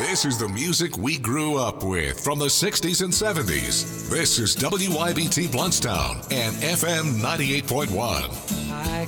This is the music we grew up with from the 60s and 70s. This is WYBT Bluntstown and FM 98.1. I